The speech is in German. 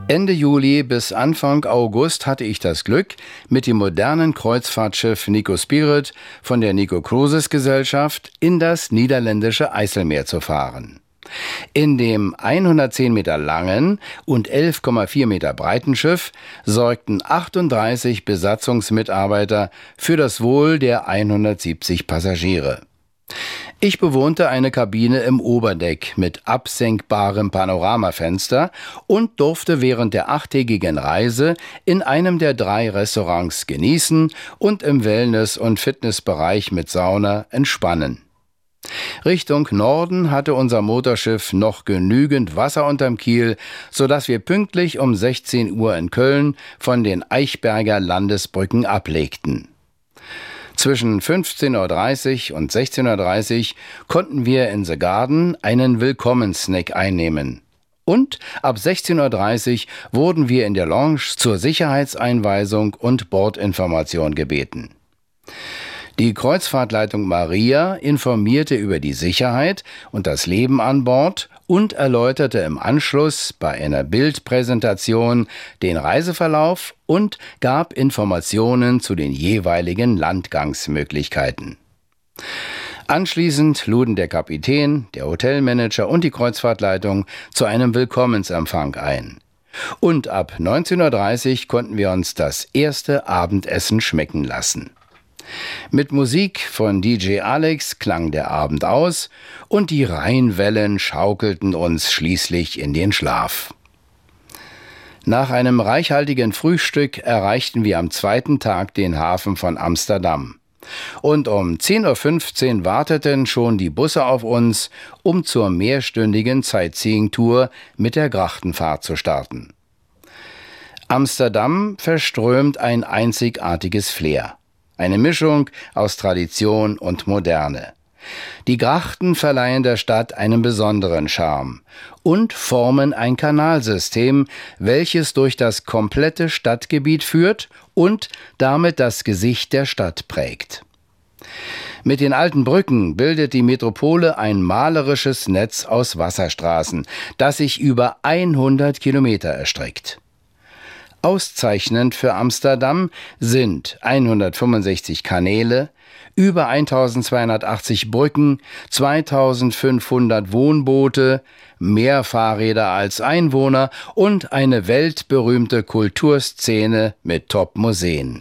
Ende Juli bis Anfang August hatte ich das Glück, mit dem modernen Kreuzfahrtschiff Nico Spirit von der Nico Cruises Gesellschaft in das niederländische Eiselmeer zu fahren. In dem 110 Meter langen und 11,4 Meter breiten Schiff sorgten 38 Besatzungsmitarbeiter für das Wohl der 170 Passagiere. Ich bewohnte eine Kabine im Oberdeck mit absenkbarem Panoramafenster und durfte während der 8-tägigen Reise in einem der 3 Restaurants genießen und im Wellness- und Fitnessbereich mit Sauna entspannen. Richtung Norden hatte unser Motorschiff noch genügend Wasser unterm Kiel, sodass wir pünktlich um 16 Uhr in Köln von den Eichberger Landesbrücken ablegten. Zwischen 15:30 und 16:30 konnten wir in The Garden einen Willkommenssnack einnehmen. Und ab 16:30 wurden wir in der Lounge zur Sicherheitseinweisung und Bordinformation gebeten. Die Kreuzfahrtleitung Maria informierte über die Sicherheit und das Leben an Bord und erläuterte im Anschluss bei einer Bildpräsentation den Reiseverlauf und gab Informationen zu den jeweiligen Landgangsmöglichkeiten. Anschließend luden der Kapitän, der Hotelmanager und die Kreuzfahrtleitung zu einem Willkommensempfang ein. Und ab 19:30 konnten wir uns das erste Abendessen schmecken lassen. Mit Musik von DJ Alex klang der Abend aus und die Rheinwellen schaukelten uns schließlich in den Schlaf. Nach einem reichhaltigen Frühstück erreichten wir am zweiten Tag den Hafen von Amsterdam. Und um 10:15 Uhr warteten schon die Busse auf uns, um zur mehrstündigen Sightseeing-Tour mit der Grachtenfahrt zu starten. Amsterdam verströmt ein einzigartiges Flair. Eine Mischung aus Tradition und Moderne. Die Grachten verleihen der Stadt einen besonderen Charme und formen ein Kanalsystem, welches durch das komplette Stadtgebiet führt und damit das Gesicht der Stadt prägt. Mit den alten Brücken bildet die Metropole ein malerisches Netz aus Wasserstraßen, das sich über 100 Kilometer erstreckt. Auszeichnend für Amsterdam sind 165 Kanäle, über 1280 Brücken, 2500 Wohnboote, mehr Fahrräder als Einwohner und eine weltberühmte Kulturszene mit Top-Museen.